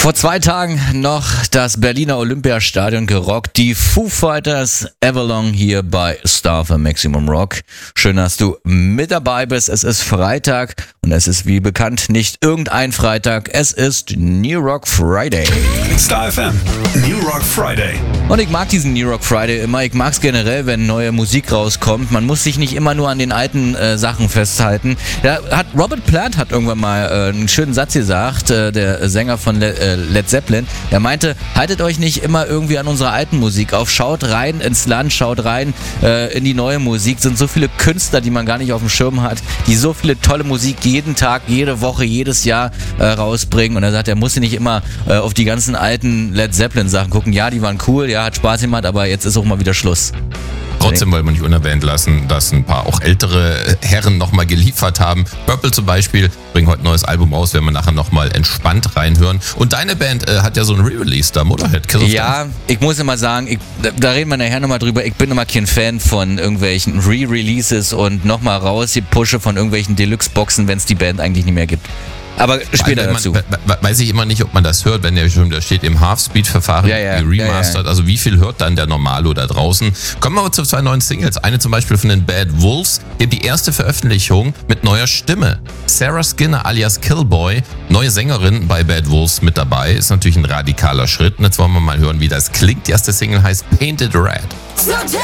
Vor 2 Tagen noch das Berliner Olympiastadion gerockt. Die Foo Fighters Everlong hier bei Star für Maximum Rock. Schön, dass du mit dabei bist. Es ist Freitag und es ist wie bekannt nicht irgendein Freitag. Es ist New Rock Friday. Star FM, New Rock Friday. Und ich mag diesen New Rock Friday immer. Ich mag es generell, wenn neue Musik rauskommt. Man muss sich nicht immer nur an den alten Sachen festhalten. Robert Plant hat irgendwann mal einen schönen Satz gesagt, der Sänger von Led Zeppelin. Er meinte, haltet euch nicht immer irgendwie an unserer alten Musik auf. Schaut rein ins Land, schaut rein in die neue Musik. Es sind so viele Künstler, die man gar nicht auf dem Schirm hat, die so viele tolle Musik jeden Tag, jede Woche, jedes Jahr rausbringen. Und er sagt, er muss nicht immer auf die ganzen alten Led Zeppelin Sachen gucken. Ja, die waren cool, ja, hat Spaß gemacht, aber jetzt ist auch mal wieder Schluss. Trotzdem wollen wir nicht unerwähnt lassen, dass ein paar auch ältere Herren nochmal geliefert haben. Purple zum Beispiel bringen heute ein neues Album raus, werden wir nachher nochmal entspannt reinhören. Und deine Band hat ja so ein Re-Release da, Motorhead. Ja, ich muss immer sagen, da reden wir nachher nochmal drüber, ich bin immer kein Fan von irgendwelchen Re-Releases und nochmal raus die Pushe von irgendwelchen Deluxe-Boxen, wenn es die Band eigentlich nicht mehr gibt. Aber später dazu. Weiß ich immer nicht, ob man das hört, wenn der schon da steht im Half-Speed-Verfahren, remastered. Also wie viel hört dann der Normalo da draußen? Kommen wir aber zu 2 neuen Singles. Eine zum Beispiel von den Bad Wolves. Die erste Veröffentlichung mit neuer Stimme. Sarah Skinner alias Killboy, neue Sängerin bei Bad Wolves mit dabei. Ist natürlich ein radikaler Schritt. Und jetzt wollen wir mal hören, wie das klingt. Die erste Single heißt Painted Red. So